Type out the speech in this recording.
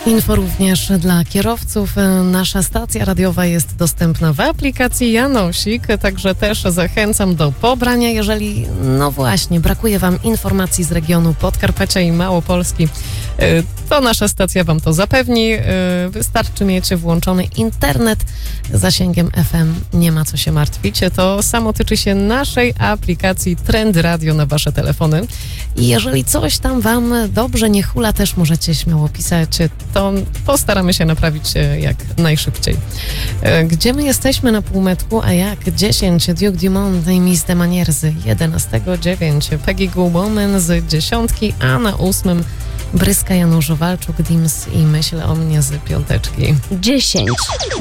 Info również dla kierowców. Nasza stacja radiowa jest dostępna w aplikacji Janosik, także też zachęcam do pobrania. Jeżeli, no właśnie, brakuje Wam informacji z regionu Podkarpacia i Małopolski, to nasza stacja Wam to zapewni. Wystarczy mieć włączony internet z zasięgiem FM. Nie ma co się martwić. To samo tyczy się naszej aplikacji Trendy Radio na Wasze telefony. I jeżeli coś tam Wam dobrze nie hula, też możecie śmiało pisać. To postaramy się naprawić jak najszybciej. Gdzie my jesteśmy na półmetku, a jak? 10 Duke Dumont i Miss de Manière z 11, 9 Peggy Goo Woman z 10, a na 8 Bryska Janusz Walczuk, Dims i Myśl o mnie z 5. 10.